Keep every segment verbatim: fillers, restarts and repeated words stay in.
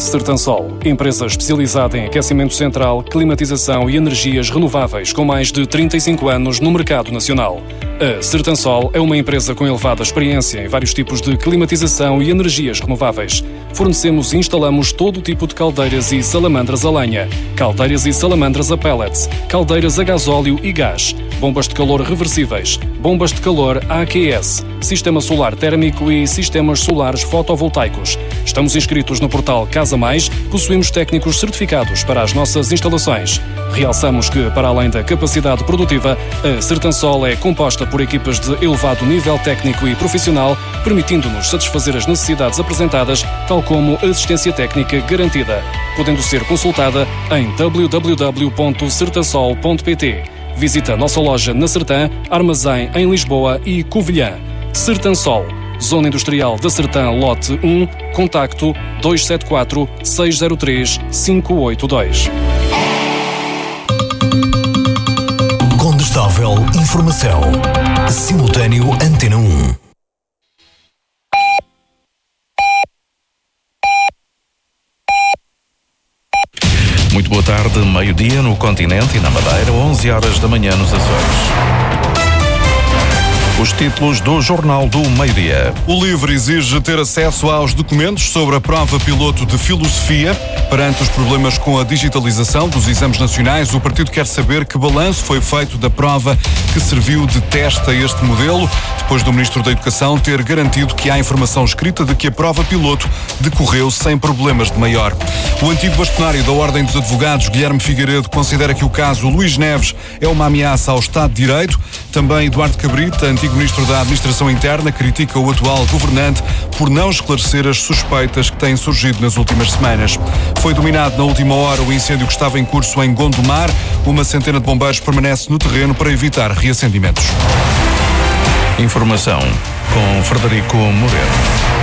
Sertansol, empresa especializada em aquecimento central, climatização e energias renováveis com mais de trinta e cinco anos no mercado nacional. A Sertansol é uma empresa com elevada experiência em vários tipos de climatização e energias renováveis. Fornecemos e instalamos todo o tipo de caldeiras e salamandras a lenha, caldeiras e salamandras a pellets, caldeiras a gasóleo e gás, bombas de calor reversíveis, bombas de calor A Q S, sistema solar térmico e sistemas solares fotovoltaicos. Estamos inscritos no portal Casa Mais, possuímos técnicos certificados para as nossas instalações. Realçamos que, para além da capacidade produtiva, a Sertansol é composta por equipas de elevado nível técnico e profissional, permitindo-nos satisfazer as necessidades apresentadas, tal como assistência técnica garantida, podendo ser consultada em w w w ponto sertansol ponto p t. Visita a nossa loja na Sertã, Armazém em Lisboa e Covilhã. Sertansol, Zona Industrial da Sertã, lote um, contacto dois sete quatro, seis zero três, cinco oito dois. Condestável Informação. Simultâneo Antena um. Muito boa tarde, meio-dia no continente e na Madeira, onze horas da manhã nos Açores. Os títulos do Jornal do Meio-Dia. O LIVRE exige ter acesso aos documentos sobre a prova piloto de filosofia. Perante os problemas com a digitalização dos exames nacionais, o partido quer saber que balanço foi feito da prova que serviu de teste a este modelo, depois do Ministro da Educação ter garantido que há informação escrita de que a prova piloto decorreu sem problemas de maior. O antigo bastonário da Ordem dos Advogados, Guilherme Figueiredo, considera que o caso Luís Neves é uma ameaça ao Estado de Direito. Também Eduardo Cabrita, antigo Ministro da Administração Interna, critica o atual governante por não esclarecer as suspeitas que têm surgido nas últimas semanas. Foi dominado na última hora o incêndio que estava em curso em Gondomar. Uma centena de bombeiros permanece no terreno para evitar reacendimentos. Informação com Frederico Moreno.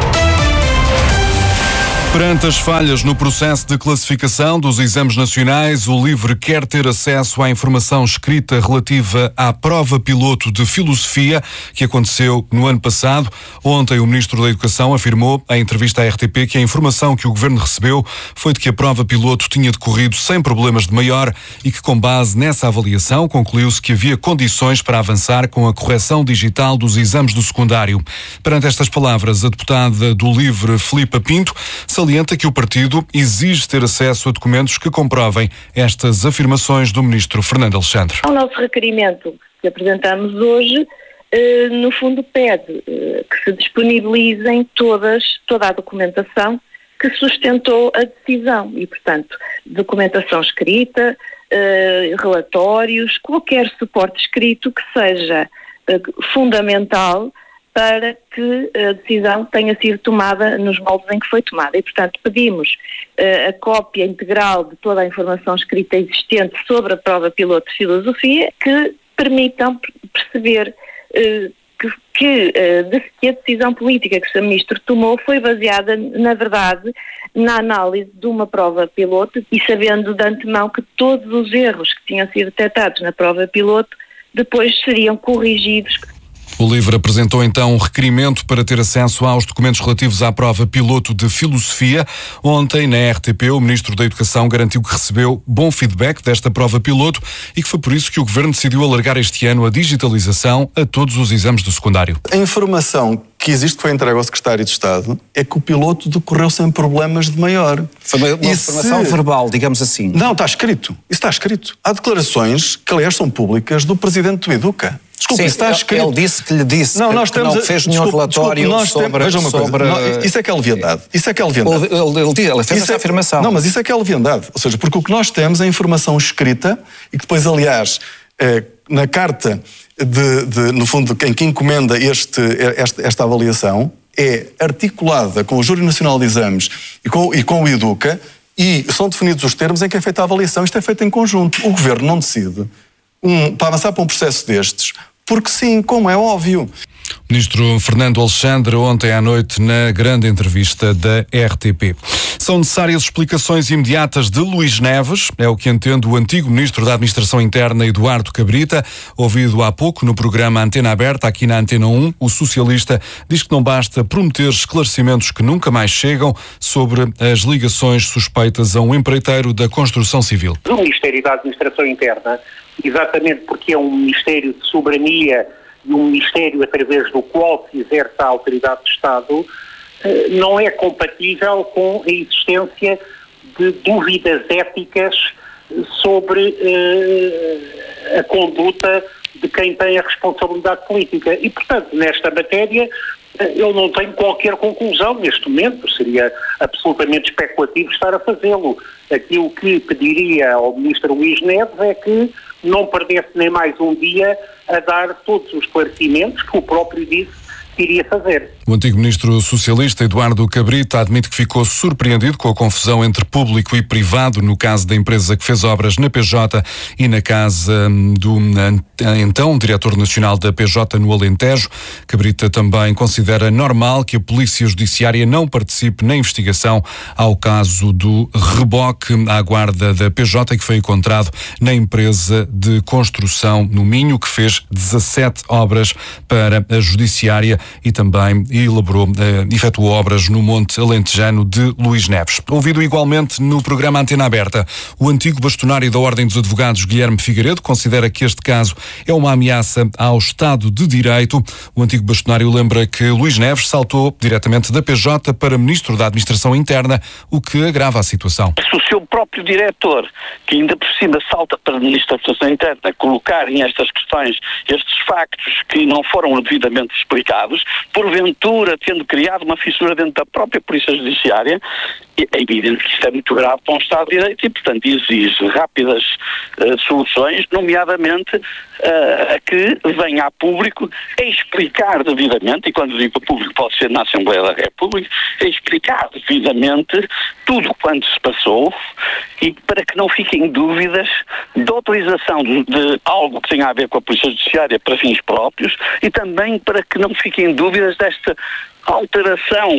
Perante as falhas no processo de classificação dos exames nacionais, o LIVRE quer ter acesso à informação escrita relativa à prova piloto de filosofia que aconteceu no ano passado. Ontem, o Ministro da Educação afirmou, em entrevista à R T P, que a informação que o Governo recebeu foi de que a prova piloto tinha decorrido sem problemas de maior e que, com base nessa avaliação, concluiu-se que havia condições para avançar com a correção digital dos exames do secundário. Perante estas palavras, a deputada do LIVRE, Filipa Pinto, salienta que o partido exige ter acesso a documentos que comprovem estas afirmações do Ministro Fernando Alexandre. O nosso requerimento que apresentamos hoje, eh, no fundo, pede eh, que se disponibilizem todas, toda a documentação que sustentou a decisão e, portanto, documentação escrita, eh, relatórios, qualquer suporte escrito que seja eh, fundamental para que a decisão tenha sido tomada nos moldes em que foi tomada. E, portanto, pedimos uh, a cópia integral de toda a informação escrita existente sobre a prova piloto de filosofia que permitam perceber uh, que, que, uh, de, que a decisão política que o senhor Ministro tomou foi baseada, na verdade, na análise de uma prova piloto e sabendo de antemão que todos os erros que tinham sido detectados na prova piloto depois seriam corrigidos. O LIVRE apresentou então um requerimento para ter acesso aos documentos relativos à prova piloto de filosofia. Ontem, na R T P, o Ministro da Educação garantiu que recebeu bom feedback desta prova piloto e que foi por isso que o Governo decidiu alargar este ano a digitalização a todos os exames do secundário. A informação que existe, que foi entregue ao Secretário de Estado, é que o piloto decorreu sem problemas de maior. Foi uma, uma informação se... verbal, digamos assim. Não, está escrito. Isso está escrito. Há declarações que, aliás, são públicas do Presidente do Educa. Desculpe, Sim, isso está escrito. Ele disse que lhe disse não, que, nós que não a... fez nenhum desculpe, relatório desculpe, nós sobre... Veja uma sobre... coisa, não, isso é que é leviandade. Isso é que é leviandade. Ele, ele, ele, ele fez isso essa é... afirmação. Não, mas isso é que é leviandade. Ou seja, porque o que nós temos é informação escrita e que depois, aliás, é, na carta, de, de, no fundo, em que encomenda este, esta, esta avaliação, é articulada com o Júri Nacional de Exames e com, e com o Educa e são definidos os termos em que é feita a avaliação. Isto é feito em conjunto. O Governo não decide um, para avançar para um processo destes, porque sim, como é óbvio. O Ministro Fernando Alexandre, ontem à noite, na grande entrevista da R T P. São necessárias explicações imediatas de Luís Neves, é o que entende o antigo Ministro da Administração Interna, Eduardo Cabrita. Ouvido há pouco no programa Antena Aberta, aqui na Antena um, o socialista diz que não basta prometer esclarecimentos que nunca mais chegam sobre as ligações suspeitas a um empreiteiro da construção civil. O Ministério da Administração Interna, exatamente porque é um Ministério de Soberania e um Ministério através do qual se exerce a autoridade de Estado, não é compatível com a existência de dúvidas éticas sobre uh, a conduta de quem tem a responsabilidade política. E, portanto, nesta matéria, eu não tenho qualquer conclusão neste momento. Seria absolutamente especulativo estar a fazê-lo. Aquilo que pediria ao Ministro Luís Neves é que não perdesse nem mais um dia a dar todos os esclarecimentos que o próprio disse que iria fazer. O antigo ministro socialista Eduardo Cabrita admite que ficou surpreendido com a confusão entre público e privado no caso da empresa que fez obras na P J e na casa do então diretor nacional da P J no Alentejo. Cabrita também considera normal que a Polícia Judiciária não participe na investigação ao caso do reboque à guarda da P J que foi encontrado na empresa de construção no Minho, que fez dezassete obras para a Judiciária e também elaborou, eh, efetuou obras no Monte Alentejano de Luís Neves. Ouvido igualmente no programa Antena Aberta, o antigo bastonário da Ordem dos Advogados, Guilherme Figueiredo, considera que este caso é uma ameaça ao Estado de Direito. O antigo bastonário lembra que Luís Neves saltou diretamente da P J para Ministro da Administração Interna, o que agrava a situação. Se o seu próprio diretor, que ainda por cima salta para Ministro da Administração Interna, colocarem estas questões, estes factos que não foram devidamente explicados, porventura tendo criado uma fissura dentro da própria Polícia Judiciária, é evidente que isto é muito grave para um Estado de Direito e, portanto, exige rápidas uh, soluções, nomeadamente uh, a que venha a público a explicar devidamente, e quando digo público pode ser na Assembleia da República, a explicar devidamente tudo quanto se passou e para que não fiquem dúvidas da utilização de, de algo que tenha a ver com a Polícia Judiciária para fins próprios e também para que não fiquem dúvidas desta alteração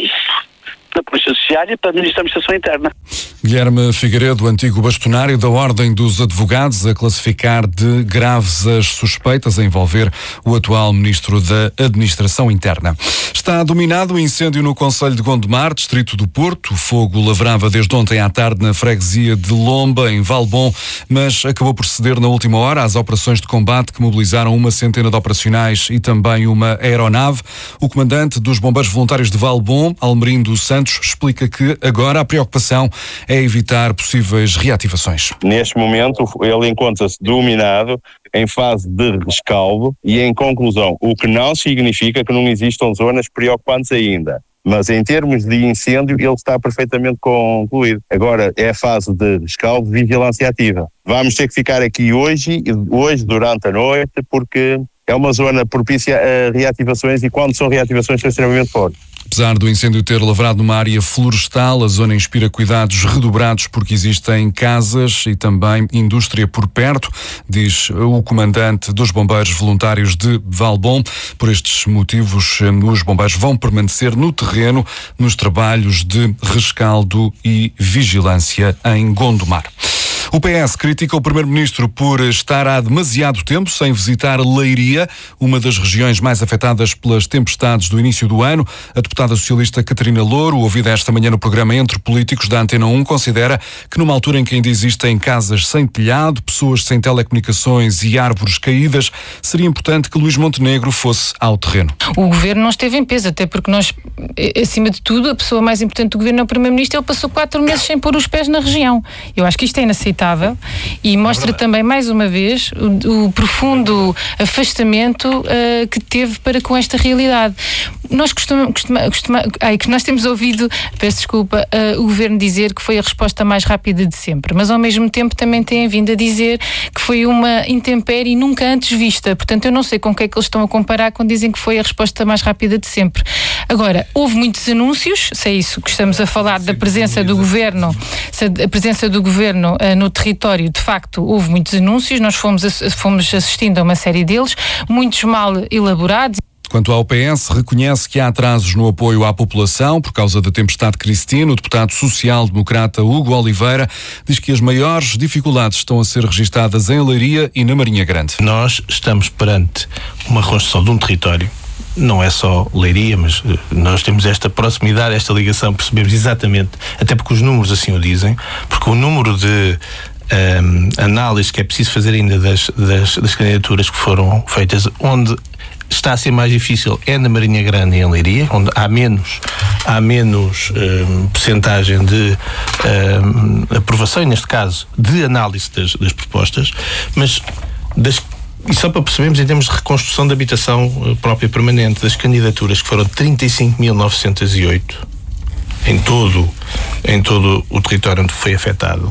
da Polícia Judiciária para a Ministra da Administração Interna. Guilherme Figueiredo, antigo bastonário da Ordem dos Advogados, a classificar de graves as suspeitas a envolver o atual Ministro da Administração Interna. Está dominado o incêndio no concelho de Gondomar, distrito do Porto. O fogo lavrava desde ontem à tarde na freguesia de Lomba, em Valbom, mas acabou por ceder na última hora às operações de combate que mobilizaram uma centena de operacionais e também uma aeronave. O comandante dos Bombeiros Voluntários de Valbom, Almerindo Santos, explica que agora a preocupação é evitar possíveis reativações. Neste momento ele encontra-se dominado em fase de rescaldo e em conclusão, o que não significa que não existam zonas preocupantes ainda. Mas em termos de incêndio ele está perfeitamente concluído. Agora é a fase de rescaldo, vigilância ativa. Vamos ter que ficar aqui hoje, hoje durante a noite, porque é uma zona propícia a reativações e quando são reativações são extremamente fortes. Apesar do incêndio ter lavrado numa área florestal, a zona inspira cuidados redobrados porque existem casas e também indústria por perto, diz o comandante dos Bombeiros Voluntários de Valbom. Por estes motivos, os bombeiros vão permanecer no terreno nos trabalhos de rescaldo e vigilância em Gondomar. O P S critica o Primeiro-Ministro por estar há demasiado tempo sem visitar Leiria, uma das regiões mais afetadas pelas tempestades do início do ano. A deputada socialista Catarina Louro, ouvida esta manhã no programa Entre Políticos da Antena um, considera que numa altura em que ainda existem casas sem telhado, pessoas sem telecomunicações e árvores caídas, seria importante que Luís Montenegro fosse ao terreno. O Governo não esteve em peso, até porque nós, acima de tudo, a pessoa mais importante do Governo é o Primeiro-Ministro. Ele passou quatro meses sem pôr os pés na região. Eu acho que isto é inaceitável. E mostra é também, mais uma vez, o, o profundo afastamento uh, que teve para com esta realidade. Nós costumamos, costuma, costuma, ai, que nós temos ouvido, peço desculpa, uh, o Governo dizer que foi a resposta mais rápida de sempre, mas ao mesmo tempo também têm vindo a dizer que foi uma intempérie nunca antes vista. Portanto, eu não sei com o que é que eles estão a comparar quando dizem que foi a resposta mais rápida de sempre. Agora, houve muitos anúncios, se é isso que estamos a falar, da presença do Governo, a presença do Governo uh, no território, de facto, houve muitos anúncios, nós fomos, fomos assistindo a uma série deles, muitos mal elaborados. Quanto ao P S, reconhece que há atrasos no apoio à população por causa da tempestade Cristina. O deputado social-democrata Hugo Oliveira diz que as maiores dificuldades estão a ser registadas em Leiria e na Marinha Grande. Nós estamos perante uma reconstrução de um território. Não é só Leiria, mas uh, nós temos esta proximidade, esta ligação, percebemos exatamente, até porque os números assim o dizem, porque o número de um, análises que é preciso fazer ainda das, das, das candidaturas que foram feitas, onde está a ser mais difícil é na Marinha Grande e em Leiria, onde há menos, há menos um, percentagem de um, aprovação, e neste caso de análise das, das propostas, mas das E só para percebermos, em termos de reconstrução de habitação própria permanente, das candidaturas, que foram trinta e cinco mil novecentos e oito em todo, em todo o território onde foi afetado,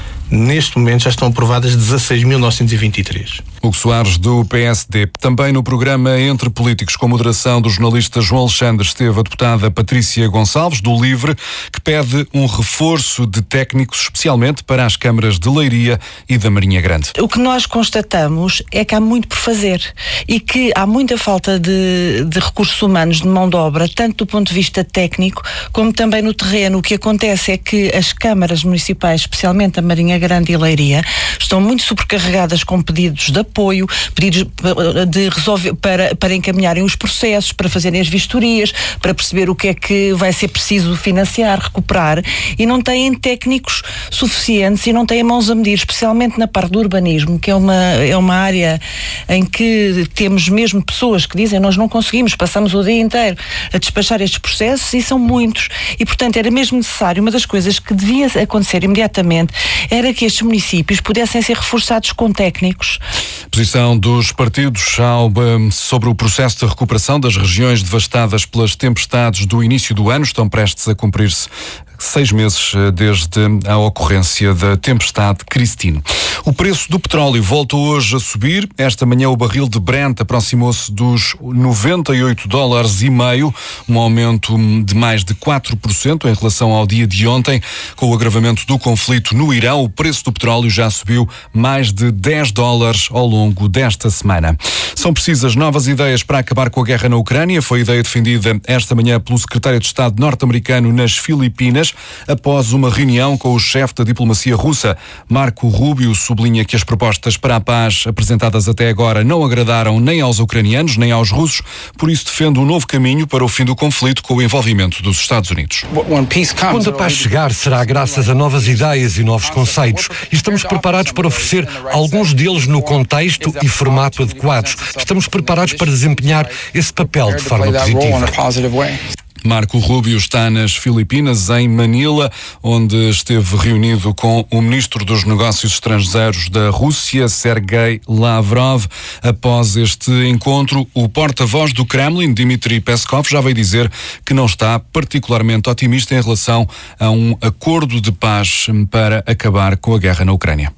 neste momento já estão aprovadas dezasseis mil novecentos e vinte e três. Hugo Soares, do P S D. Também no programa Entre Políticos, com moderação do jornalista João Alexandre, esteve a deputada Patrícia Gonçalves, do LIVRE, que pede um reforço de técnicos, especialmente para as câmaras de Leiria e da Marinha Grande. O que nós constatamos é que há muito por fazer e que há muita falta de, de recursos humanos, de mão de obra, tanto do ponto de vista técnico como também no terreno. O que acontece é que as câmaras municipais, especialmente a Marinha Grande e Leiria, estão muito sobrecarregadas com pedidos de apoio, pedidos de resolver, para, para encaminharem os processos, para fazerem as vistorias, para perceber o que é que vai ser preciso financiar, recuperar, e não têm técnicos suficientes e não têm mãos a medir, especialmente na parte do urbanismo, que é uma, é uma área em que temos mesmo pessoas que dizem nós não conseguimos, passamos o dia inteiro a despachar estes processos, e são muitos, e portanto era mesmo necessário. Uma das coisas que devia acontecer imediatamente era que estes municípios pudessem ser reforçados com técnicos. Posição dos partidos ao, sobre o processo de recuperação das regiões devastadas pelas tempestades do início do ano. Estão prestes a cumprir-se seis meses desde a ocorrência da tempestade Cristina. O preço do petróleo volta hoje a subir. Esta manhã o barril de Brent aproximou-se dos noventa e oito dólares e meio, um aumento de mais de quatro por cento em relação ao dia de ontem. Com o agravamento do conflito no Irão, o preço do petróleo já subiu mais de dez dólares ao longo desta semana. São precisas novas ideias para acabar com a guerra na Ucrânia. Foi a ideia defendida esta manhã pelo secretário de Estado norte-americano nas Filipinas, após uma reunião com o chefe da diplomacia russa. Marco Rubio sublinha que as propostas para a paz apresentadas até agora não agradaram nem aos ucranianos nem aos russos, por isso defende um novo caminho para o fim do conflito com o envolvimento dos Estados Unidos. Quando a paz chegar, será graças a novas ideias e novos conceitos, e estamos preparados para oferecer alguns deles no contexto e formato adequados. Estamos preparados para desempenhar esse papel de forma positiva. Marco Rubio está nas Filipinas, em Manila, onde esteve reunido com o ministro dos Negócios Estrangeiros da Rússia, Sergei Lavrov. Após este encontro, o porta-voz do Kremlin, Dmitry Peskov, já veio dizer que não está particularmente otimista em relação a um acordo de paz para acabar com a guerra na Ucrânia.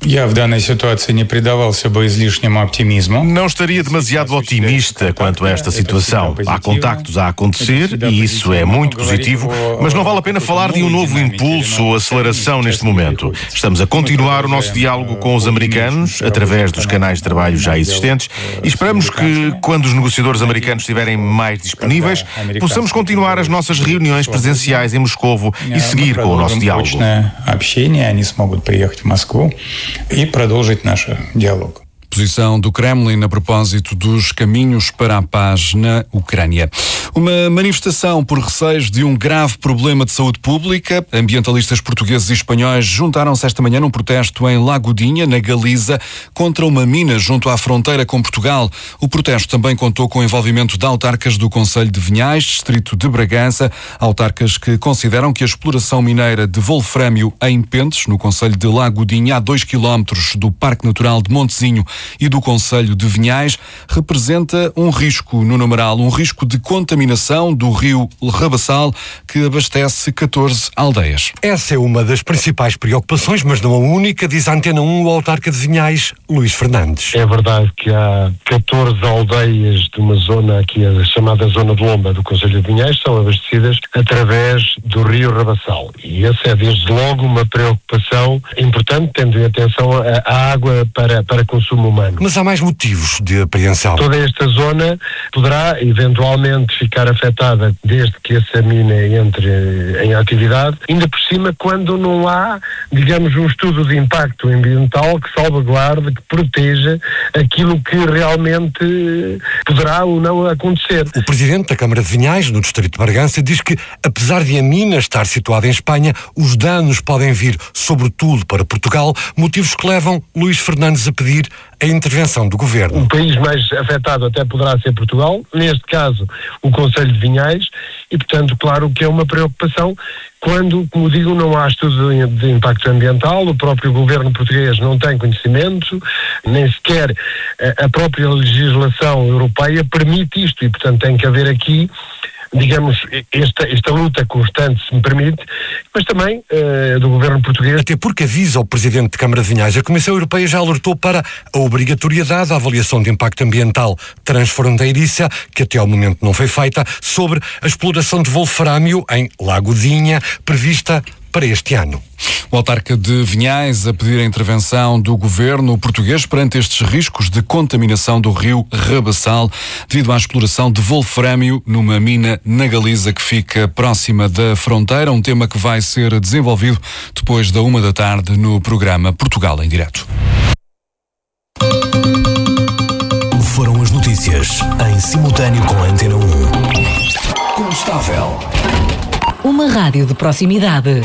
Não estaria demasiado otimista quanto a esta situação. Há contactos a acontecer e isso é muito positivo, mas não vale a pena falar de um novo impulso ou aceleração neste momento. Estamos a continuar o nosso diálogo com os americanos, através dos canais de trabalho já existentes, e esperamos que, quando os negociadores americanos estiverem mais disponíveis, possamos continuar as nossas reuniões presenciais em Moscovo e seguir com o nosso diálogo. Posição do Kremlin a propósito dos caminhos para a paz na Ucrânia. Uma manifestação por receios de um grave problema de saúde pública. Ambientalistas portugueses e espanhóis juntaram-se esta manhã num protesto em Lagudinha, na Galiza, contra uma mina junto à fronteira com Portugal. O protesto também contou com o envolvimento de autarcas do Concelho de Vinhais, distrito de Bragança, autarcas que consideram que a exploração mineira de wolfrâmio em Pentes, no Concelho de Lagudinha, a dois quilómetros do Parque Natural de Montezinho e do Concelho de Vinhais, representa um risco no numeral, um risco de contaminação do rio Rabassal, que abastece catorze aldeias. Essa é uma das principais preocupações, mas não a única, diz a Antena um, o autarca de Vinhais, Luís Fernandes. É verdade que há catorze aldeias de uma zona aqui, a chamada Zona de Lomba do Concelho de Vinhais, são abastecidas através do rio Rabassal. E essa é desde logo uma preocupação importante, tendo em atenção a, a água para, para consumo humano. Mas há mais motivos de apreensão. Toda esta zona poderá eventualmente ficar afetada desde que essa mina entre em atividade, ainda por cima quando não há, digamos, um estudo de impacto ambiental que salvaguarde, que proteja aquilo que realmente poderá ou não acontecer. O presidente da Câmara de Vinhais, no distrito de Bragança, diz que, apesar de a mina estar situada em Espanha, os danos podem vir, sobretudo, para Portugal, motivos que levam Luís Fernandes a pedir a intervenção do governo. O país mais afetado até poderá ser Portugal, neste caso o Concelho de Vinhais, e portanto, claro que é uma preocupação quando, como digo, não há estudo de impacto ambiental, o próprio governo português não tem conhecimento, nem sequer a própria legislação europeia permite isto, e portanto tem que haver aqui, digamos, esta, esta luta constante, se me permite, mas também uh, do governo português. Até porque avisa o presidente de Câmara de Vinhais, a Comissão Europeia já alertou para a obrigatoriedade da avaliação de impacto ambiental transfronteiriça, que até ao momento não foi feita, sobre a exploração de wolframio em Lago de Inha, prevista para este ano. O autarca de Vinhais a pedir a intervenção do governo português perante estes riscos de contaminação do rio Rabassal devido à exploração de wolframio numa mina na Galiza que fica próxima da fronteira, um tema que vai ser desenvolvido depois da uma da tarde no programa Portugal em Direto. Foram as notícias em simultâneo com a Antena um. Constável. Uma rádio de proximidade.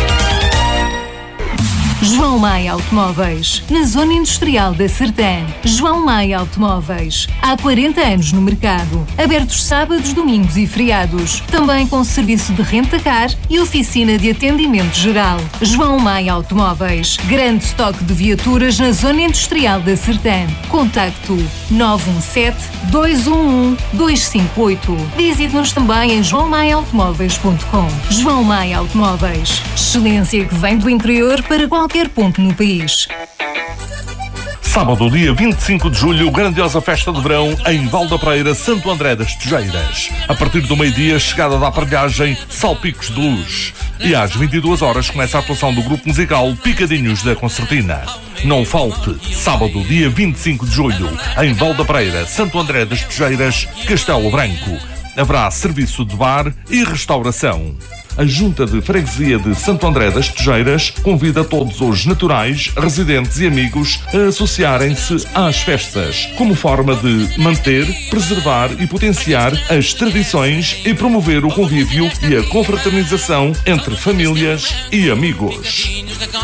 João Maia Automóveis, na Zona Industrial da Sertã. João Maia Automóveis, há quarenta anos no mercado. Abertos sábados, domingos e feriados. Também com serviço de renta-car e oficina de atendimento geral. João Maia Automóveis, grande estoque de viaturas na Zona Industrial da Sertã. Contacto nove um sete, dois um um, dois cinco oito. Visite-nos também em joão maia automóveis ponto com. João Maia Automóveis, excelência que vem do interior para qualquer ponto no país. Sábado, dia vinte e cinco de julho, grandiosa festa de verão em Val da Praia, Santo André das Tejeiras. A partir do meio-dia, chegada da aparelhagem Salpicos de Luz. E às vinte e duas horas começa a atuação do grupo musical Picadinhos da Concertina. Não falte, sábado, dia vinte e cinco de julho, em Val da Praia, Santo André das Tejeiras, Castelo Branco. Haverá serviço de bar e restauração. A Junta de Freguesia de Santo André das Tejeiras convida todos os naturais, residentes e amigos a associarem-se às festas, como forma de manter, preservar e potenciar as tradições e promover o convívio e a confraternização entre famílias e amigos.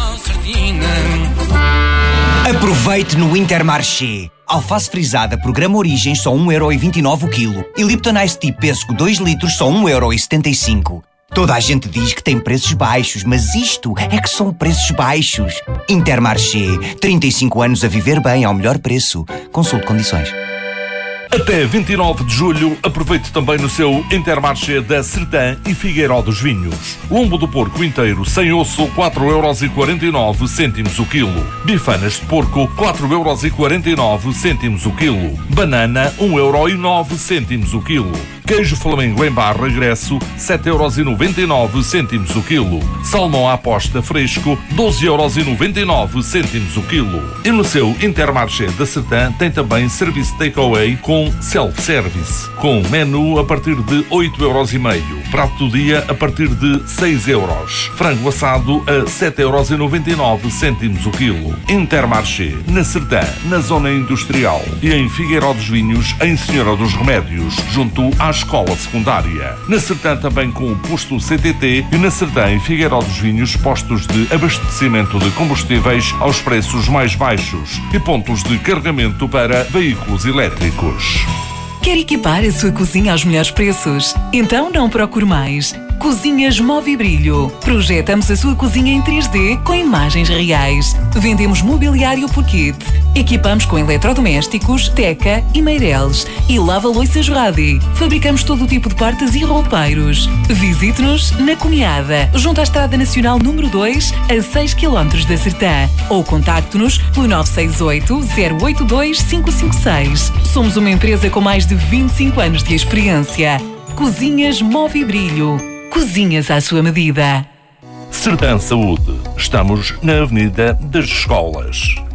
Aproveite no Intermarché. Alface frisada, programa Origem, só um euro e vinte e nove o quilo. E Lipton Ice Tea Pêssego dois litros, só um euro e setenta e cinco. Toda a gente diz que tem preços baixos, mas isto é que são preços baixos. Intermarché, trinta e cinco anos a viver bem ao melhor preço. Consulte condições. Até vinte e nove de julho, aproveite também no seu Intermarché da Sertã e Figueiró dos Vinhos. Lombo do porco inteiro, sem osso, quatro euros e quarenta e nove cêntimos o quilo. Bifanas de porco, quatro euros e quarenta e nove cêntimos o quilo. Banana, um euro e nove cêntimos o quilo. Queijo Flamengo em barra regresso, sete euros e noventa e nove cêntimos o quilo. Salmão à posta fresco, doze euros e noventa e nove cêntimos o quilo. E no seu Intermarché da Sertã tem também serviço takeaway com self-service, com menu a partir de oito euros e meio. Prato do dia a partir de seis euros. Frango assado a sete euros e noventa e nove cêntimos o quilo. Intermarché, na Sertã, na Zona Industrial. E em Figueiró dos Vinhos, em Senhora dos Remédios, junto à Escola Secundária. Na Sertã também com o posto C T T e na Sertã em Figueiró dos Vinhos postos de abastecimento de combustíveis aos preços mais baixos e pontos de carregamento para veículos elétricos. Quer equipar a sua cozinha aos melhores preços? Então não procure mais. Cozinhas Movibrilho. Projetamos a sua cozinha em três D com imagens reais. Vendemos mobiliário por kit. Equipamos com eletrodomésticos, teca e meireles. E lava-loiças Radi. Fabricamos todo o tipo de portas e roupeiros. Visite-nos na Cunhada, junto à Estrada Nacional número dois, a seis quilómetros da Sertã. Ou contacte-nos pelo nove seis oito, zero oito dois, cinco cinco seis. Somos uma empresa com mais de vinte e cinco anos de experiência. Cozinhas Movibrilho. Cozinhas à sua medida. Sertã Saúde. Estamos na Avenida das Escolas.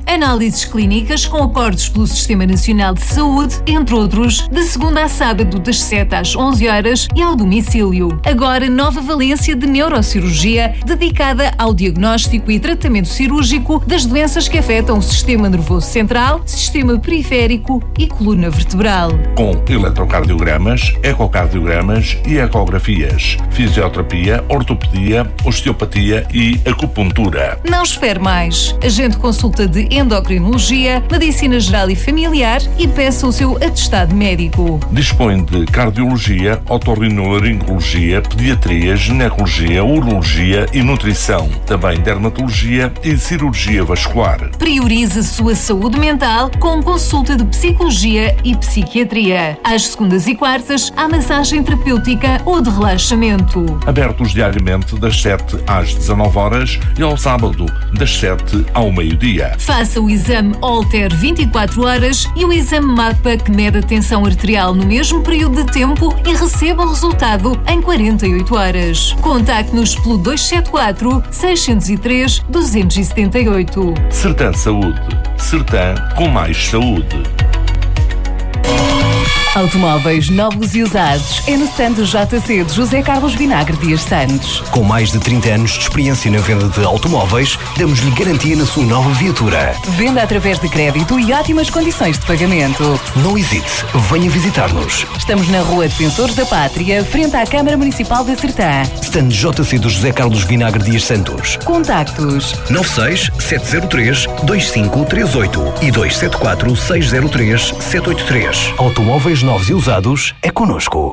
Análises clínicas com acordos pelo Sistema Nacional de Saúde, entre outros, de segunda a sábado das sete às onze horas e ao domicílio. Agora, nova valência de neurocirurgia dedicada ao diagnóstico e tratamento cirúrgico das doenças que afetam o sistema nervoso central, sistema periférico e coluna vertebral. Com eletrocardiogramas, ecocardiogramas e ecografias, fisioterapia, ortopedia, osteopatia e acupuntura. Não espere mais. Agende consulta de endocrinologia, medicina geral e familiar e peça o seu atestado médico. Dispõe de cardiologia, otorrinolaringologia, pediatria, ginecologia, urologia e nutrição. Também dermatologia e cirurgia vascular. Priorize a sua saúde mental com consulta de psicologia e psiquiatria. Às segundas e quartas, há massagem terapêutica ou de relaxamento. Abertos diariamente das sete às dezanove horas e ao sábado das sete ao meio-dia. Faça o exame Holter vinte e quatro horas e o exame MAPA que mede a tensão arterial no mesmo período de tempo e receba o resultado em quarenta e oito horas. Contacte-nos pelo dois sete quatro, seis zero três, dois sete oito. Sertã Saúde. Sertã com mais saúde. Automóveis novos e usados é no stand do J C de José Carlos Vinagre Dias Santos. Com mais de trinta anos de experiência na venda de automóveis, damos-lhe garantia na sua nova viatura. Venda através de crédito e ótimas condições de pagamento. Não hesite, venha visitar-nos. Estamos na Rua Defensores da Pátria, frente à Câmara Municipal de Sertã. Stand J C do José Carlos Vinagre Dias Santos. Contactos nove seis sete zero três dois cinco três oito e dois sete quatro seis zero três sete oito três. Automóveis novos e usados é connosco.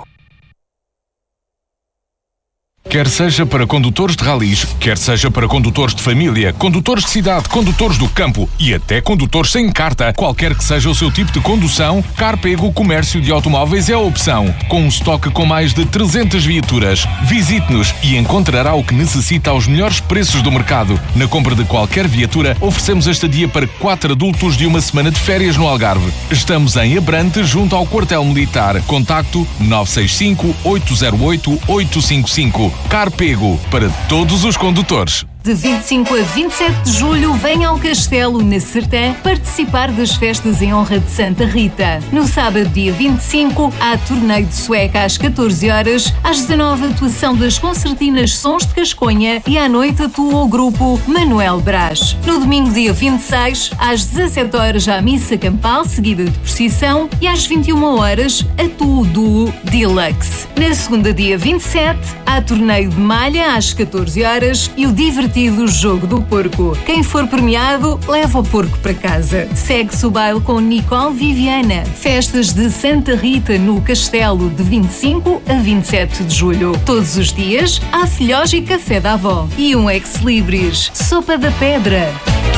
Quer seja para condutores de ralis, quer seja para condutores de família, condutores de cidade, condutores do campo e até condutores sem carta, qualquer que seja o seu tipo de condução, Carpego Comércio de Automóveis é a opção. Com um estoque com mais de trezentas viaturas, visite-nos e encontrará o que necessita aos melhores preços do mercado. Na compra de qualquer viatura, oferecemos a estadia para quatro adultos de uma semana de férias no Algarve. Estamos em Abrante, junto ao quartel militar. Contacto nove seis cinco, oito zero oito, oito cinco cinco. Carpego, para todos os condutores. De vinte e cinco a vinte e sete de julho, venha ao Castelo, na Sertã, participar das festas em honra de Santa Rita. No sábado, dia vinte e cinco, há torneio de sueca às catorze horas, às dezanove, atuação das concertinas Sons de Casconha e à noite atua o grupo Manuel Brás. No domingo, dia vinte e seis, às dezassete horas, há missa campal, seguida de procissão, e às vinte e uma horas, atua o duo Deluxe. Na segunda, dia vinte e sete, há torneio de malha às catorze horas e o divertido Jogo do Porco. Quem for premiado, leva o porco para casa. Segue-se o baile com Nicole Viviana. Festas de Santa Rita no Castelo, de vinte e cinco a vinte e sete de julho. Todos os dias, há filhós e café da avó. E um ex-libris, sopa da pedra.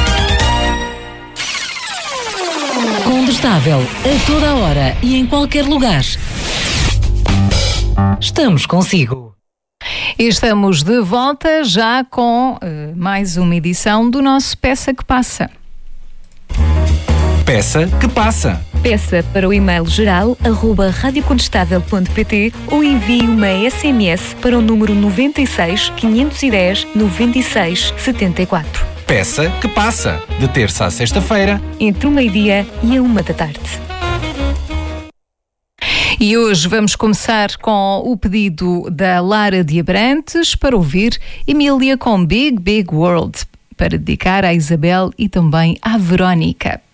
Combustável, a toda a hora e em qualquer lugar. Estamos consigo. E estamos de volta já com uh, mais uma edição do nosso Peça que Passa. Peça que Passa. Peça para o e-mail geral arroba radiocontestável ponto pt ou envie uma S M S para o número nove seis, quinhentos e dez, noventa e seis, setenta e quatro. Peça que Passa, de terça a sexta-feira, entre o meio-dia e a uma da tarde. E hoje vamos começar com o pedido da Lara de Abrantes para ouvir Emília com Big Big World, para dedicar à Isabel e também à Verónica.